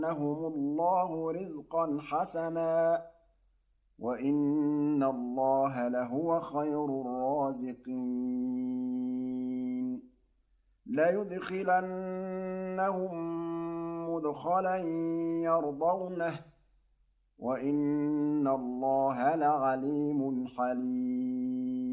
اللَّهُ رِزْقًا حَسَنًا وَإِنَّ اللَّهَ لَهُوَ خَيْرُ الرَّازِقِينَ لَيُدْخِلَنَّهُم مُّدْخَلًا يَرْضَوْنَهُ ۗ وَإِنَّ اللَّهَ لَعَلِيمٌ حَلِيمٌ